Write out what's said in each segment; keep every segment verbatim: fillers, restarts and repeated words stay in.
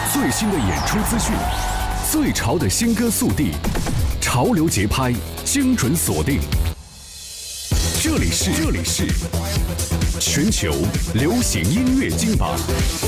最新的演出资讯，最潮的新歌速递，潮流节拍，精准锁定。这里是这里是全球流行音乐金榜。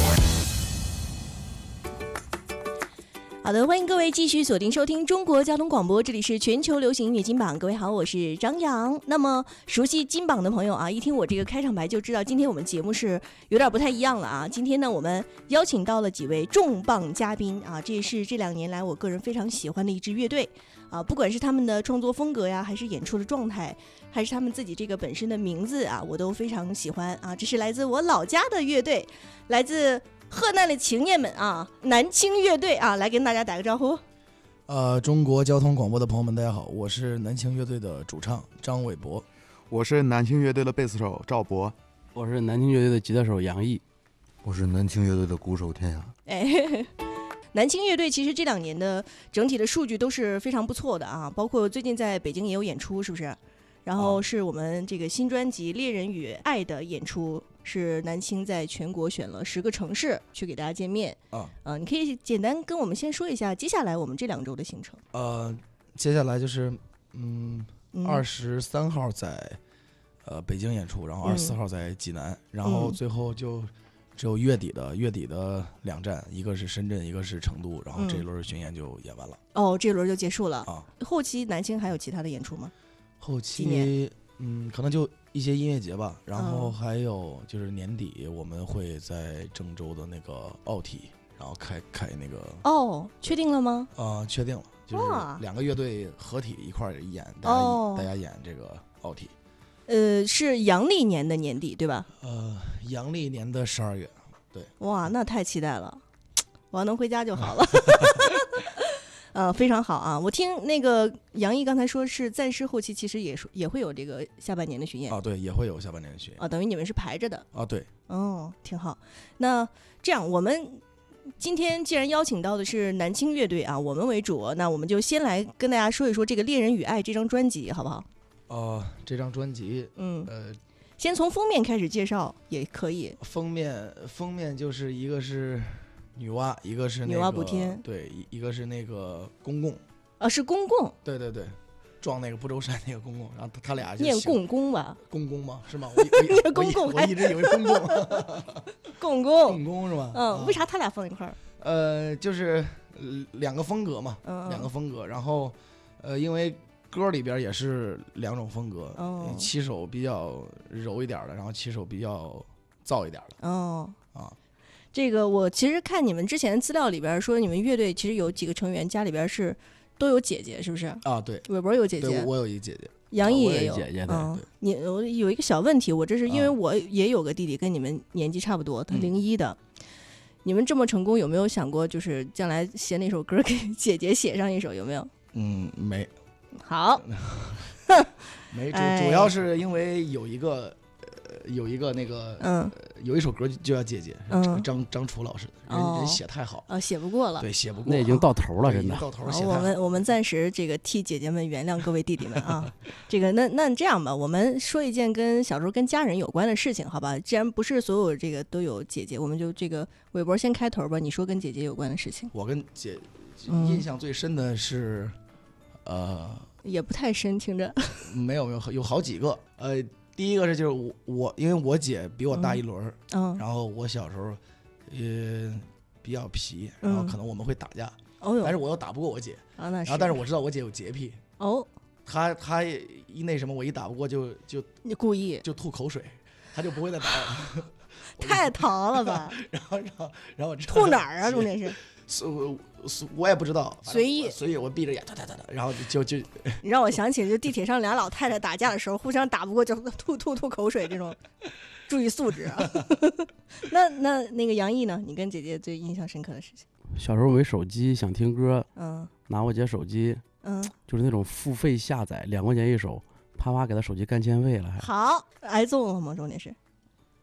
好的，欢迎各位继续锁定收听中国交通广播，这里是全球流行音乐金榜。各位好，我是张扬。那么熟悉金榜的朋友啊，一听我这个开场白就知道，今天我们节目是有点不太一样了啊。今天呢，我们邀请到了几位重磅嘉宾啊，这也是这两年来我个人非常喜欢的一支乐队啊，不管是他们的创作风格呀，还是演出的状态，还是他们自己这个本身的名字啊，我都非常喜欢啊。这是来自我老家的乐队，来自河南的青年们啊，南青乐队啊，来跟大家打个招呼。 呃，中国交通广播的朋友们，大家好，我是南青乐队的主唱张伟博， 我是南青乐队的贝斯手赵博， 我是南青乐队的吉他手杨毅， 我是南青乐队的鼓手天涯。 哎，南青乐队其实这两年的整体的数据都是非常不错的啊，包括最近在北京也有演出，是不是？然后是我们这个新专辑《猎人与爱》的演出，是南青在全国选了十个城市去给大家见面啊。 呃，你可以简单跟我们先说一下接下来我们这两周的行程。 呃，接下来就是嗯，二十三号在呃北京演出，然后二十四号在济南，嗯、然后最后就只有月底的月底的两站，一个是深圳，一个是成都，然后这一轮巡演就演完了。 嗯、哦，这一轮就结束了啊。 后期南青还有其他的演出吗？ 后期嗯，可能就一些音乐节吧，然后还有就是年底我们会在郑州的那个奥体，然后开开那个哦，确定了吗？ 啊、呃，确定了，就是两个乐队合体一块儿演，大家、 哦、 大家演这个奥体。 呃，是阳历年的年底对吧？ 呃，阳历年的十二月，对。 哇，那太期待了，我要能回家就好了。呃，非常好啊！我听那个杨毅刚才说是暂时后期，其实也也会有这个下半年的巡演啊，对，也会有下半年的巡演啊，等于你们是排着的啊，对， 哦，挺好。那这样，我们今天既然邀请到的是南青乐队啊，我们为主，那我们就先来跟大家说一说这个《猎人与爱》这张专辑，好不好？ 哦、呃，这张专辑， 嗯， 呃， 先从封面开始介绍也可以。 封面，封面就是一个是女娲，一个是、那个、 女娲补天， 对，一一个是那个公公， 啊，是公公， 对对对，撞那个不周山那个公公，然后他他俩就念公公吧， 公公吗？是吗？我我公公， 我一直以为公公， 公公， 公公是吧？ 嗯，啊、为啥他俩放一块儿？ 呃，就是两个风格嘛， 嗯、 两个风格，然后呃，因为歌里边也是两种风格， 哦、 七首比较柔一点的，然后七首比较燥一点的， 哦啊。 这个我其实看你们之前的资料里边说，你们乐队其实有几个成员家里边是都有姐姐，是不是？ 啊，对， 伟博有姐姐， 我有一姐姐， 杨毅也有姐姐。 嗯，你我有一个小问题，我这是因为我也有个弟弟，跟你们年纪差不多，他零一的。嗯、你们这么成功，有没有想过就是将来写哪首歌给姐姐写上一首？有没有？ 嗯，没。 好， 没主主要是因为有一个。有一个那个， 嗯、 呃，有一首歌就叫姐姐， 嗯、 张张楚老师的，人、 哦、 人写太好啊、呃，写不过了， 对，写不过， 那已经到头了，真的到头了。 我们我们暂时这个替姐姐们原谅各位弟弟们啊，这个那那这样吧，我们说一件跟小时候跟家人有关的事情，好吧？既然不是所有这个都有姐姐，我们就这个韦博先开头吧，你说跟姐姐有关的事情。 我跟姐印象最深的是，嗯、呃， 也不太深，听着。 没有没有，有好几个，呃。第一个是就是我我因为我姐比我大一轮， 嗯， 然后我小时候也比较皮，然后可能我们会打架， 哦、嗯、 但是我又打不过我姐， 啊那是， 然后但是我知道我姐有洁癖， 哦， 她她一那什么我一打不过就就你故意就吐口水，她就不会再打我， 太淘了吧？ 然后然后然后吐哪儿啊？重点是。 我我也不知道， 随意， 所以我闭着眼，哒哒哒哒，然后就就， 你让我想起就地铁上俩老太太打架的时候，互相打不过就吐吐吐口水这种，注意素质啊。那那那个杨毅呢？你跟姐姐最印象深刻的事情？ 小时候没手机，想听歌， 嗯， 拿我姐手机， 嗯， 就是那种付费下载，两块钱一首，啪啪给她手机干欠费了，还好挨揍了吗？重点是。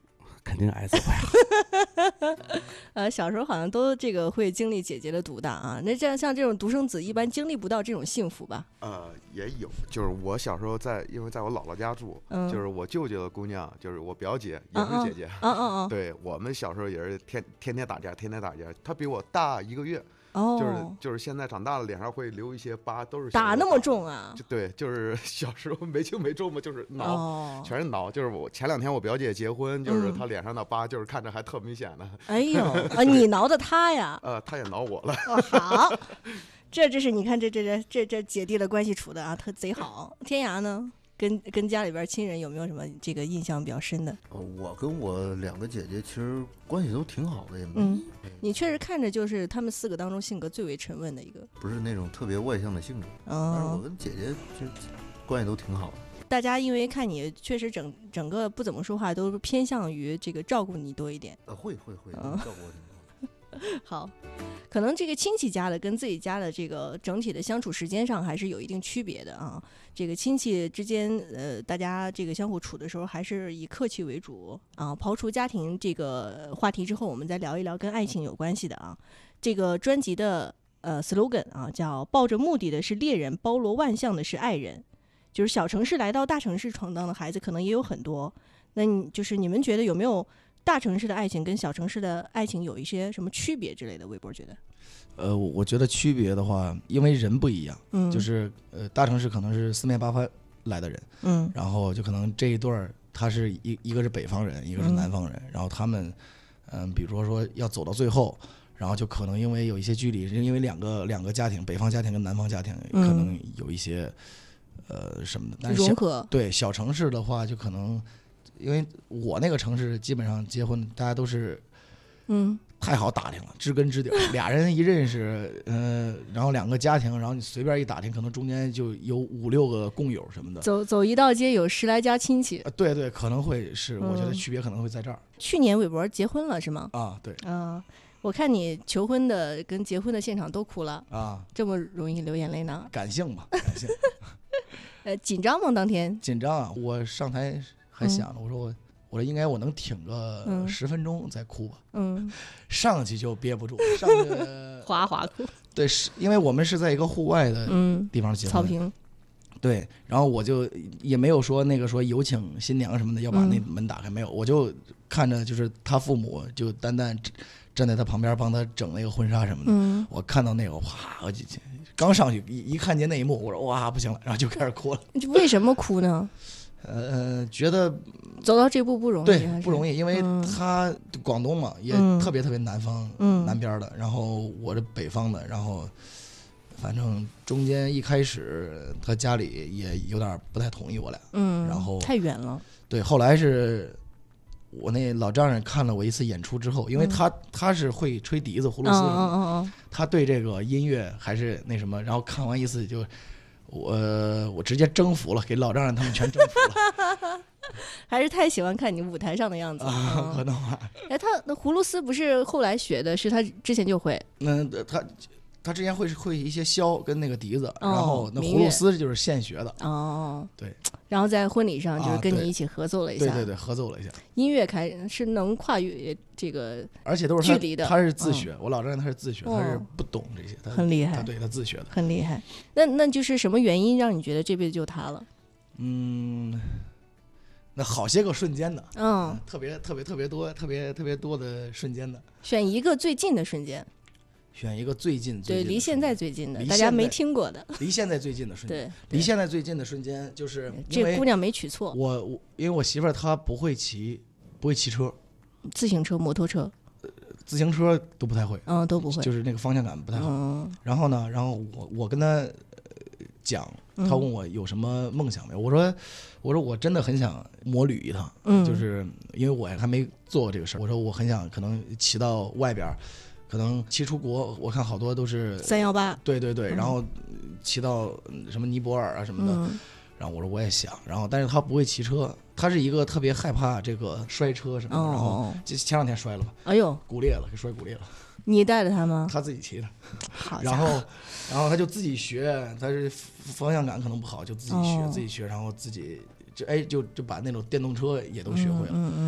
肯定 S 呀。 呃，小时候好像都这个会经历姐姐的独大啊。那这样像这种独生子，一般经历不到这种幸福吧？ 呃，也有，就是我小时候在，因为在我姥姥家住，嗯、就是我舅舅的姑娘，就是我表姐，也是姐姐。 嗯嗯嗯。 对我们小时候也是天天天打架，天天打架。她比我大一个月。 哦， 就是就是现在长大了，脸上会留一些疤，都是打那么重啊？ 就对，就是小时候没轻没重嘛，就是挠， 哦、 全是挠。就是我前两天我表姐结婚，就是她脸上的疤，就是看着还特明显的。 哎呦，啊，你挠的她呀？ 呃，她也挠我了。 哦、好，这这是你看这这这这这姐弟的关系处的啊，特贼好。天涯呢？跟跟家里边亲人有没有什么这个印象比较深的？ 呃，我跟我两个姐姐其实关系都挺好的，也没。 嗯，你确实看着就是他们四个当中性格最为沉稳的一个， 不是那种特别外向的性格。哦，但是我跟姐姐就关系都挺好的。 大家因为看你确实整整个不怎么说话，都是偏向于这个照顾你多一点。 呃，会会会，嗯、照顾我挺多。 好，可能这个亲戚家的跟自己家的这个整体的相处时间上还是有一定区别的啊。这个亲戚之间，呃，大家这个相互处的时候，还是以客气为主啊。刨除家庭这个话题之后，我们再聊一聊跟爱情有关系的啊。这个专辑的呃 slogan 啊，叫“抱着目的的是猎人，包罗万象的是爱人”。就是小城市来到大城市闯荡的孩子，可能也有很多。那你就是你们觉得有没有大城市的爱情跟小城市的爱情有一些什么区别之类的？微博觉得， 呃，我觉得区别的话，因为人不一样，嗯，就是呃，大城市可能是四面八方来的人，嗯，然后就可能这一对儿他是一一个是北方人，一个是南方人，嗯、然后他们，嗯、呃，比如说要走到最后，然后就可能因为有一些距离，因为两个两个家庭，北方家庭跟南方家庭可能有一些、嗯、呃什么的，但是融合。 对小城市的话，就可能。因为我那个城市基本上结婚大家都是，嗯，太好打听了，知根知底，俩人一认识，呃，然后两个家庭，然后你随便一打听，可能中间就有五六个工友什么的， 走走一道街有十来家亲戚， 呃、对对，可能会是，我觉得区别可能会在这儿。 嗯、去年韦博结婚了是吗？ 啊，对， 啊，我看你求婚的跟结婚的现场都哭了啊， 这么容易流眼泪呢？ 感性吧，感性。 呃，紧张吗？当天紧张啊，我上台。还想着，我说我，我说应该我能挺个十分钟再哭吧。嗯，上去就憋不住，上去哗哗哭。 对，是因为我们是在一个户外的地方结婚， 草坪。 对，然后我就也没有说那个说有请新娘什么的要把那门打开，没有，我就看着就是他父母就单单站在他旁边帮他整那个婚纱什么的。嗯，我看到那个，啪，我就刚上去一一看见那一幕，我说哇不行了，然后就开始哭了。 为什么哭呢？ 呃，觉得走到这步不容易， 对，不容易，因为他广东嘛，也特别特别南方，嗯，南边的，然后我是北方的，然后反正中间一开始他家里也有点不太同意我俩，嗯，然后太远了， 对，后来是我那老丈人看了我一次演出之后，因为他、嗯、他是会吹笛子、葫芦丝什么的，嗯嗯嗯，他对这个音乐还是那什么，然后看完一次就。我我直接征服了，给老丈人他们全征服了。 还是太喜欢看你舞台上的样子啊，可能吧。 哎，他那葫芦丝不是后来学的，是他之前就会。 嗯，他他之前会会一些箫跟那个笛子，哦、然后那葫芦丝就是现学的。哦，对。 然后在婚礼上就是跟你一起合奏了一下， 啊、对对对，合奏了一下。 音乐开是能跨越这个， 而且都是距离的。 他是自学，嗯、我老丈人他是自学， 哦、 他是不懂这些，他很厉害。 他对他自学的， 很厉害。那那就是什么原因让你觉得这辈子就他了？ 嗯。那好些个瞬间的， 嗯， 特别特别特别多，特别特别多的瞬间的。 选一个最近的瞬间， 选一个最近最近的， 对，离现在最近的，大家没听过的， 离现在最近的瞬间， 对， 离现在最近的瞬间就是这个姑娘没娶错。 我我因为我媳妇儿她不会骑，不会骑车， 自行车、摩托车， 呃，自行车都不太会， 嗯，都不会， 就是那个方向感不太好。嗯、然后呢，然后我我跟她讲。他问我有什么梦想没有？我说，我说我真的很想摩旅一趟，嗯，就是因为我还没做过这个事儿。我说我很想可能骑到外边，可能骑出国。我看好多都是三幺八， 对对对，嗯、然后骑到什么尼泊尔啊什么的。嗯、然后我说我也想，然后但是他不会骑车，他是一个特别害怕这个摔车什么的。哦、然后前两天摔了吧， 哎呦， 骨裂了，给摔骨裂了。 你带着他吗？ 他自己骑的， 好， 然后，然后他就自己学，他是方向感可能不好，就自己学，哦、自己学，然后自己就哎就就把那种电动车也都学会了，嗯嗯，嗯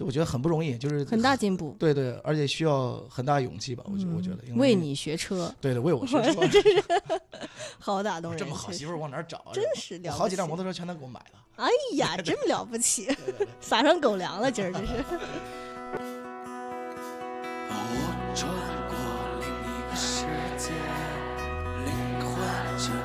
就我觉得很不容易，就是很大进步。 对对，而且需要很大勇气吧，我觉、嗯、我觉得。 为你学车。 对对，为我学车。 真是好打动人。 这么好媳妇往哪儿找？ 真是了不起。 好几辆摩托车全都给我买了。 哎呀，真了不起，撒上狗粮了，今儿这是。